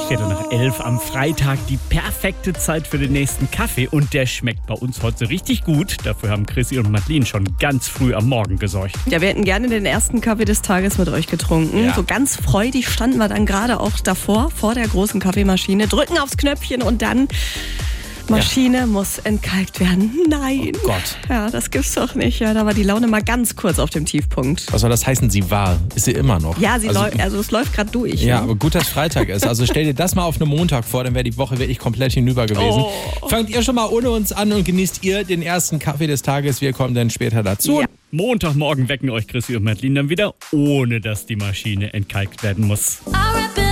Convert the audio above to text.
11:15 am Freitag, die perfekte Zeit für den nächsten Kaffee und der schmeckt bei uns heute richtig gut. Dafür haben Chrissy und Madeline schon ganz früh am Morgen gesorgt. Ja, wir hätten gerne den ersten Kaffee des Tages mit euch getrunken. Ja. So ganz freudig standen wir dann gerade auch davor, vor der großen Kaffeemaschine, drücken aufs Knöpfchen und dann... Maschine muss entkalkt werden. Nein. Oh Gott. Ja, das gibt's doch nicht. Ja, da war die Laune mal ganz kurz auf dem Tiefpunkt. Was soll das heißen? Sie war. Ist sie immer noch? Ja, es läuft gerade durch. Ja, ne? aber gut, dass Freitag ist. Also stell dir das mal auf einen Montag vor, dann wäre die Woche wirklich komplett hinüber gewesen. Fangt ihr schon mal ohne uns an und genießt ihr den ersten Kaffee des Tages. Wir kommen dann später dazu. Ja. Montagmorgen wecken euch Chrissy und Madeline dann wieder, ohne dass die Maschine entkalkt werden muss.